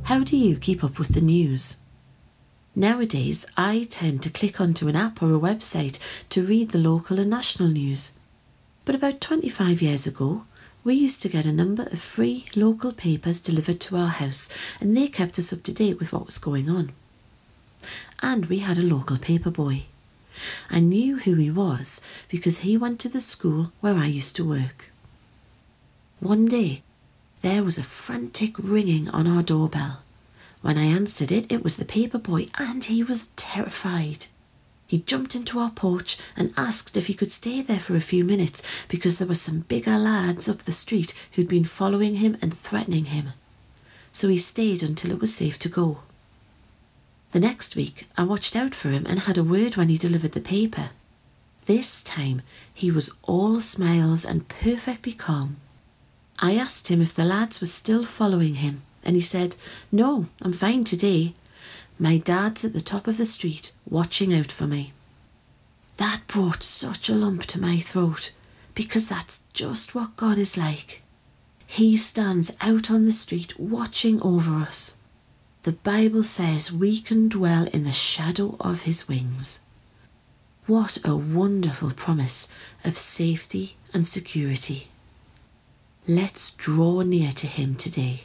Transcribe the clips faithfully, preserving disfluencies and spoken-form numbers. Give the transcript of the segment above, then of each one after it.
How do you keep up with the news? Nowadays, I tend to click onto an app or a website to read the local and national news. But about twenty-five years ago, we used to get a number of free local papers delivered to our house, and they kept us up to date with what was going on. And we had a local paper boy. I knew who he was because he went to the school where I used to work. One day, there was a frantic ringing on our doorbell. When I answered it, it was the paper boy, and he was terrified. He jumped into our porch and asked if he could stay there for a few minutes because there were some bigger lads up the street who'd been following him and threatening him. So he stayed until it was safe to go. The next week, I watched out for him and had a word when he delivered the paper. This time, he was all smiles and perfectly calm. I asked him if the lads were still following him, and he said, "No, I'm fine today. My dad's at the top of the street, watching out for me." That brought such a lump to my throat, because that's just what God is like. He stands out on the street, watching over us. The Bible says we can dwell in the shadow of his wings. What a wonderful promise of safety and security. Let's draw near to him today.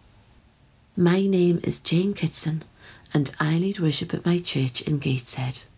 My name is Jane Kitson, and I lead worship at my church in Gateshead.